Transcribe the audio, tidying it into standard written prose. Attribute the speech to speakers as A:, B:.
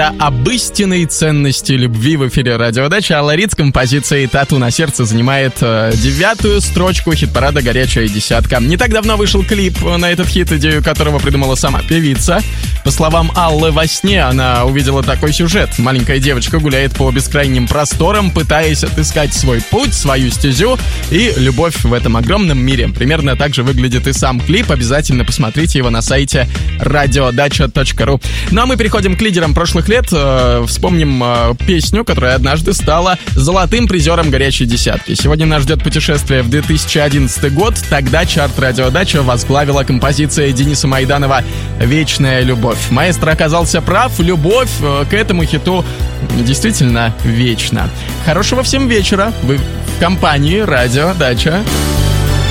A: Об истинной ценности любви в эфире «Радиодача». Алла Рид с композицией «Тату на сердце» занимает 9-ю строчку хит-парада «Горячая десятка». Не так давно вышел клип на этот хит, идею которого придумала сама певица. По словам Аллы, во сне она увидела такой сюжет. Маленькая девочка гуляет по бескрайним просторам, пытаясь отыскать свой путь, свою стезю и любовь в этом огромном мире. Примерно так же выглядит и сам клип. Обязательно посмотрите его на сайте radiodacha.ru. Ну а мы переходим к лидерам прошлых лет. Вспомним песню, которая однажды стала золотым призером горячей десятки. Сегодня нас ждет путешествие в 2011 год. Тогда чарт «Радиодача» возглавила композиция Дениса Майданова «Вечная любовь». Маэстро оказался прав, любовь к этому хиту действительно вечна. Хорошего всем вечера. Вы в компании «Радиодача».